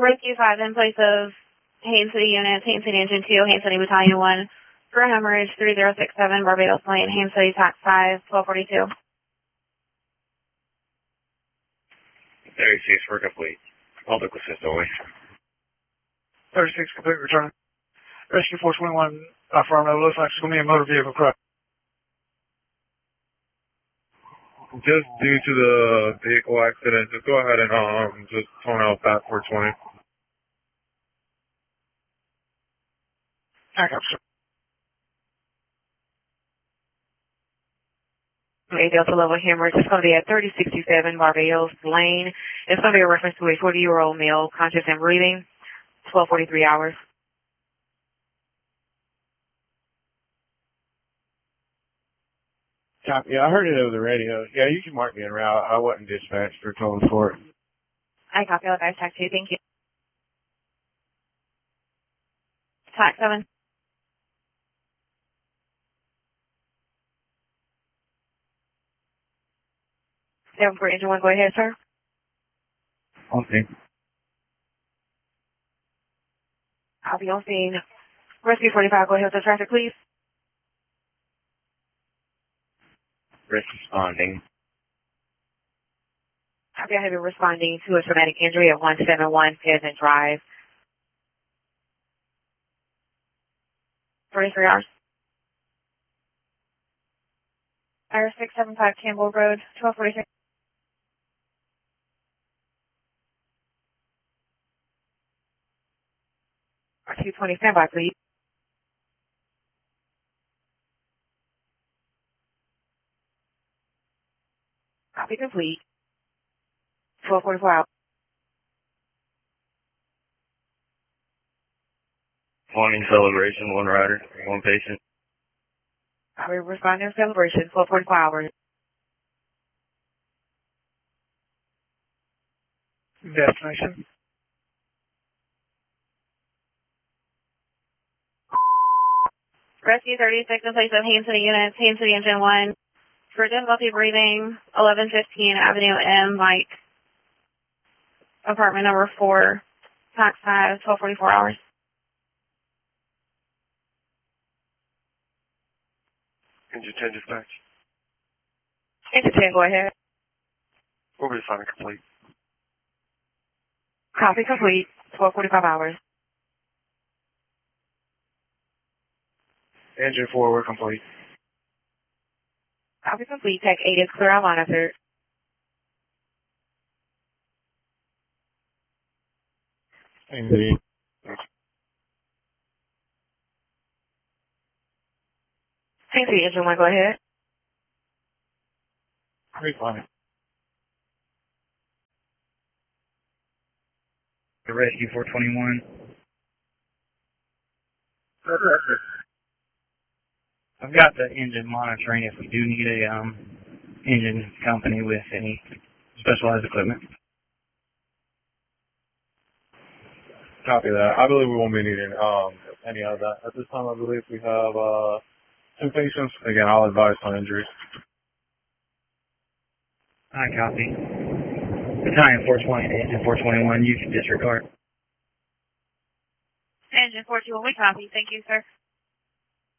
Rescue 5 in place of Haines City Units, Haines City Engine 2, Haines City Battalion 1, for hemorrhage 3067 Barbados Lane, Haines City TAC 5, 1242. 36, we're complete. Public assist only. 36, complete return. Rescue 421, affirmative, looks like it's going to be a motor vehicle crash. Just due to the vehicle accident, just go ahead and just tone out that 420. Back up, sir. Delta level hemorrhage. It's going to be at 3067 Barbados Lane. It's going to be a reference to a 40-year-old male, conscious and breathing, 1243 hours. Copy. I heard it over the radio. Yeah, you can mark me en route. I wasn't dispatched or told for it. I copy all guys, TAC 2, thank you. TAC 7. Seven for engine 1, go ahead, sir. Okay. Copy on scene. Rescue 45, go ahead with the traffic, please. Responding. Copy, I have you responding to a traumatic injury at 171 Pheasant Drive. 43 hours. Fire 675 Campbell Road, 1243. R220, standby, please. Copy complete. 1244 out. Morning celebration, one rider, one patient. Copy, responding to celebration, 1244 hours. Destination. Rescue 36 in place of Haines City Units, Haines City Engine 1. For difficulty breathing, 1115 Avenue M, Mike. Apartment number 4, TAC 5, 1244 hours. Engine 10 dispatch. Engine 10, go ahead. Over to Sonic complete. Copy complete, 1245 hours. Engine 4, we're complete. Copy complete, TAC 8 is clear, I'll monitor. Indeed. Haines City Engine 1, go ahead. Refine. Rescue 421. I've got the engine monitoring if we do need a engine company with any specialized equipment. Copy that. I believe we won't be needing any of that. At this time, I believe we have 2 patients. Again, I'll advise on injuries. I copy. Battalion 420 to engine 421, you can disregard. Engine 421, we copy. Thank you, sir.